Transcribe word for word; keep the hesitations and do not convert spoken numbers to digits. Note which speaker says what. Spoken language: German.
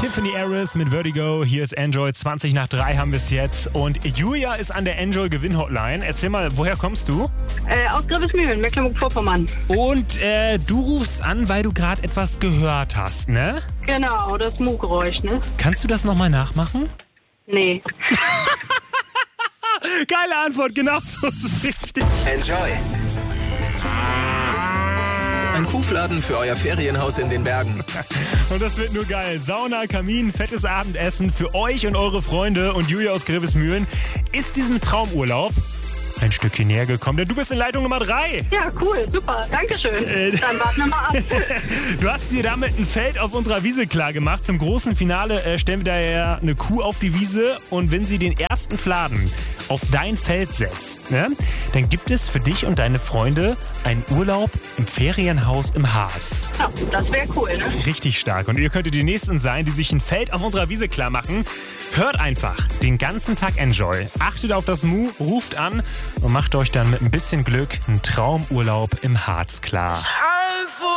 Speaker 1: Tiffany Harris mit Vertigo. Hier ist Enjoy. zwanzig nach drei haben wir es jetzt. Und Julia ist an der Enjoy-Gewinn-Hotline. Erzähl mal, woher kommst du?
Speaker 2: Äh, aus Grevesmühlen, Mecklenburg-Vorpommern.
Speaker 1: Und äh, du rufst an, weil du gerade etwas gehört hast, ne?
Speaker 2: Genau, das Mu-Geräusch, ne?
Speaker 1: Kannst du das nochmal nachmachen?
Speaker 2: Nee.
Speaker 1: Geile Antwort, genau so ist es richtig.
Speaker 3: Enjoy. Ein Kuhfladen für euer Ferienhaus in den Bergen.
Speaker 1: Und das wird nur geil. Sauna, Kamin, fettes Abendessen für euch und eure Freunde. Und Julia aus Grevesmühlen ist diesem Traumurlaub ein Stückchen näher gekommen, denn du bist in Leitung Nummer drei.
Speaker 2: Ja, cool, super, dankeschön.
Speaker 1: Äh,
Speaker 2: Dann warten wir mal ab.
Speaker 1: Du hast dir damit ein Feld auf unserer Wiese klar gemacht. Zum großen Finale äh, stellen wir da ja eine Kuh auf die Wiese. Und wenn sie den ersten Fladen auf dein Feld setzt, ne, dann gibt es für dich und deine Freunde einen Urlaub im Ferienhaus im Harz.
Speaker 2: Ja, das wäre cool, ne?
Speaker 1: Richtig stark. Und ihr könntet die Nächsten sein, die sich ein Feld auf unserer Wiese klar machen. Hört einfach den ganzen Tag Enjoy. Achtet auf das Mu, ruft an und macht euch dann mit ein bisschen Glück einen Traumurlaub im Harz klar.